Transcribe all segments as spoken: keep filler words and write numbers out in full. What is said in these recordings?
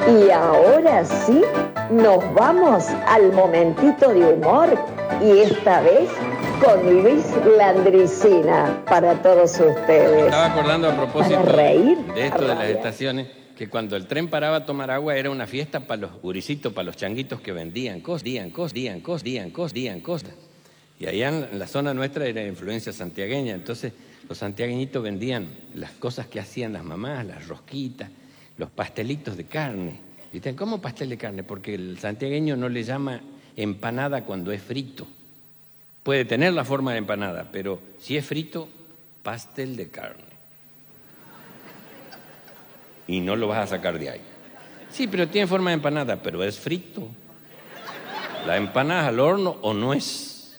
Y ahora sí, nos vamos al momentito de humor y esta vez con Luis Landricina para todos ustedes. Me estaba acordando a propósito Para reír, de esto de las rabiar. estaciones, que cuando el tren paraba a tomar agua era una fiesta para los gurisitos, para los changuitos que vendían cosas, dían cosas, dían cosas, dían cosas, dían cosas. Y allá en la zona nuestra era influencia santiagueña, entonces los santiagueñitos vendían las cosas que hacían las mamás, las rosquitas, los pastelitos de carne. ¿Viste? ¿Cómo pastel de carne? Porque el santiagueño no le llama empanada cuando es frito. Puede tener la forma de empanada, pero si es frito, pastel de carne. Y no lo vas a sacar de ahí. Sí, pero tiene forma de empanada, pero es frito. La empanada es al horno o no es.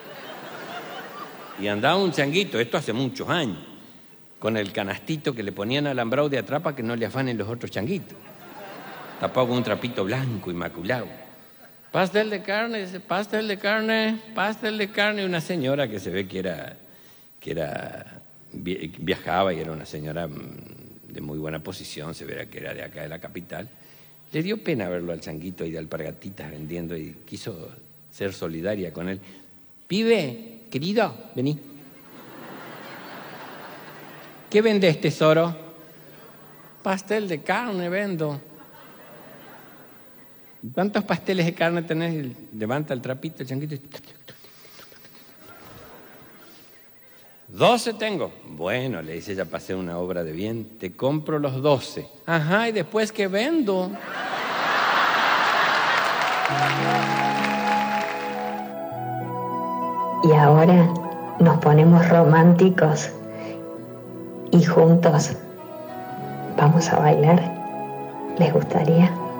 Y andaba un changuito, esto hace muchos años, con el canastito que le ponían alambrado de atrás para que no le afanen los otros changuitos. Tapado con un trapito blanco, inmaculado. Pastel de carne, pastel de carne, pastel de carne. Una señora que se ve que era, que era, viajaba y era una señora de muy buena posición, se verá que era de acá de la capital. Le dio pena verlo al changuito y de alpargatitas vendiendo y quiso ser solidaria con él. Pibe, querido, vení. ¿Qué vendes, tesoro? Pastel de carne vendo. ¿Cuántos pasteles de carne tenés? Levanta el trapito, el changuito. Doce tengo. Bueno, le dice, ya pasé una obra de bien, te compro los doce. Ajá, ¿y después qué vendo? Y ahora nos ponemos románticos y juntos vamos a bailar. ¿Les gustaría?